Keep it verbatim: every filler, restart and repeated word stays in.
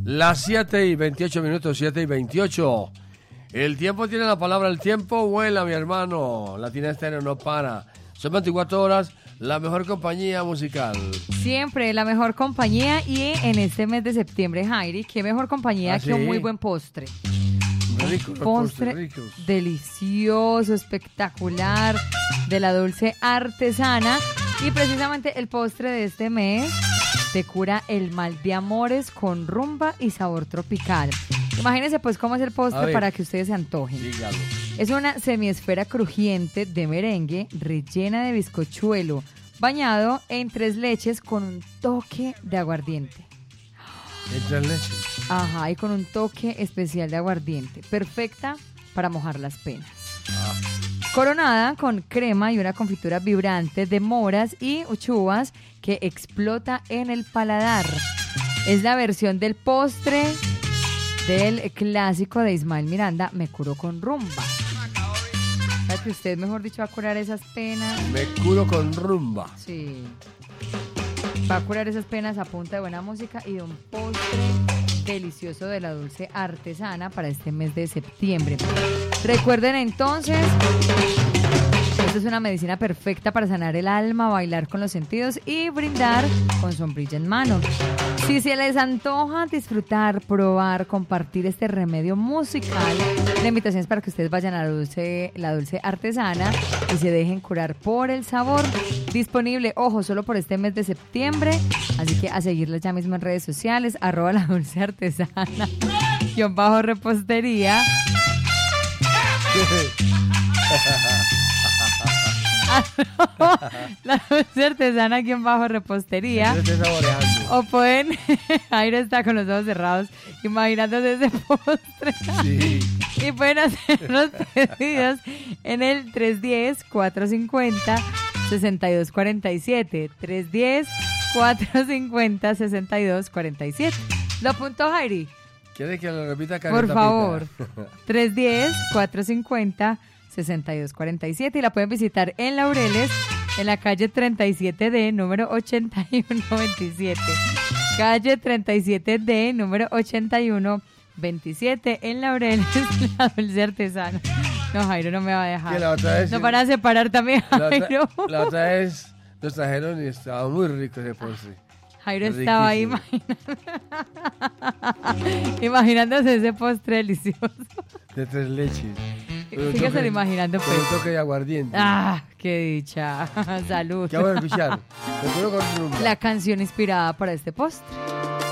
Las siete y veintiocho minutos, siete y veintiocho. El tiempo tiene la palabra, el tiempo vuela, mi hermano. Latina Estéreo no para. Son veinticuatro horas, la mejor compañía musical. Siempre la mejor compañía, y en este mes de septiembre, Jairi, qué mejor compañía ¿Ah, que sí? un muy buen postre. Rico, los Postre postres ricos. delicioso, espectacular, de la Dulce Artesana. Y precisamente el postre de este mes te cura el mal de amores con rumba y sabor tropical. Imagínense pues cómo es el postre para que ustedes se antojen. Dígalo. Es una semiesfera crujiente de merengue rellena de bizcochuelo, bañado en tres leches con un toque de aguardiente. ¿En tres leches? Ajá, y con un toque especial de aguardiente. Perfecta para mojar las penas. Ah. Coronada con crema y una confitura vibrante de moras y uchuvas que explota en el paladar. Es la versión del postre del clásico de Ismael Miranda, Me curo con rumba. ¿Sabe que usted, mejor dicho, va a curar esas penas? Me curo con rumba. Sí. Va a curar esas penas a punta de buena música y de un postre delicioso de la Dulce Artesana para este mes de septiembre. Recuerden entonces, esta es una medicina perfecta para sanar el alma, bailar con los sentidos y brindar con sombrilla en mano. Si se les antoja disfrutar, probar, compartir este remedio musical, la invitación es para que ustedes vayan a la Dulce, la Dulce Artesana y se dejen curar por el sabor. Disponible, ojo, solo por este mes de septiembre, así que a seguirles ya mismo en redes sociales, arroba la Dulce Artesana, guión bajo repostería. La Dulce Artesana aquí en bajo repostería. O pueden, Jairo está con los ojos cerrados imaginándose ese postre. Sí. Y pueden hacer los pedidos en el tres uno cero, cuatro cinco cero, seis dos cuatro siete. tres uno cero, cuatro cinco cero, seis dos cuatro siete. ¿Lo apuntó, Jairi? ¿Quiere que lo repita, Por favor. tres uno cero, cuatro cinco cero, seis dos cuatro siete. Y la pueden visitar en Laureles, en la calle treinta y siete D, número ochenta y uno veintisiete. Calle treinta y siete D, número ochenta y uno veintisiete, en Laureles, la Dulce Artesana. No, Jairo no me va a dejar. La otra vez, no para separar también, Jairo. La otra, la otra vez nos trajeron y estaba muy rico ese postre. Jairo estaba ahí imaginando, imaginándose ese postre delicioso. De tres leches. Síguese imaginando, pues. Con un toque de aguardiente. Ah, qué dicha. Salud. ¿Qué voy a pichar? Me curo con rumba. La canción inspirada para este postre.